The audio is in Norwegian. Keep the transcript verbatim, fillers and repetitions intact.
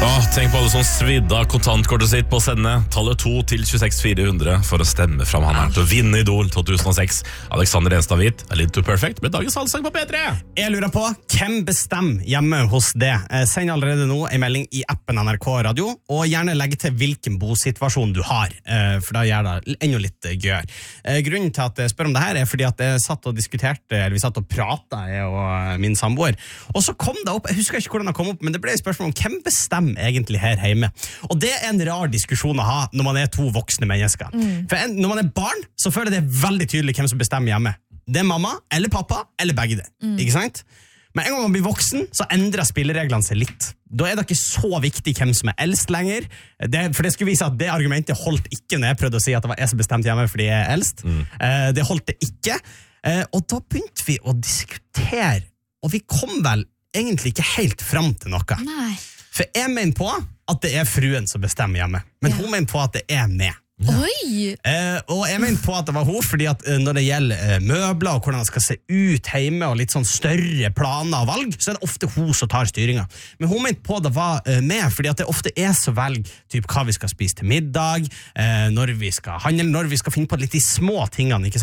Åh, tenk på alle som svidde av kontantkortet sitt på å sende tallet to til tjueseks fire hundre for å stemme fram han her til å vinne Idol to tusen og seks. Alexander Enstad Hvitt, A Little Too Perfect med dagens allsang på P tre. Jeg lurer på, hvem bestemmer hjemme hos det? Send allerede nå en melding i appen N R K Radio, og gjerne legge til hvilken bosituasjon du har, for da gjør det enda litt gøyere. Grunnen til at jeg spør om det her er fordi at jeg satt og diskuterte, eller vi satt og pratet, jeg og min samboer, og så kom det opp, jeg husker ikke hvordan det kom opp, men det ble et spørsmål om hvem bestemmer egentlig her hjemme. Og det er en rar diskusjon å ha når man er to voksne mennesker. Mm. For en, når man er barn, så føler jeg det veldig tydelig hvem som bestemmer hjemme. Det er mamma, eller pappa, eller begge det. Mm. Ikke sant? Men en gang man blir voksen, så endrer spillereglene seg litt. Da er det ikke så viktig hvem som er eldst lenger. Det, for det skulle vise at det argumentet holdt ikke når jeg prøvde å si at det var jeg som bestemte hjemme fordi jeg er eldst. Mm. Eh, det holdt det ikke. Eh, og da begynte vi å diskutere, og vi kom vel egentlig ikke helt fram til noe. Nei. For jeg mener på at det er fruen som bestemmer hjemme, men hun mener på at det er meg. Oi! Eh, og jeg mener på at det var hun, fordi at eh, når det gjelder eh, møbler og hvordan det skal se ut hjemme, og litt sånn større planer og valg, så er det ofte hun som tar styringen. Men hun mente på at det var eh, meg, fordi at det ofte er så velg typ hva vi skal spise til middag, eh, når vi skal handle, når vi skal finne på litt de små tingene, ikke sant?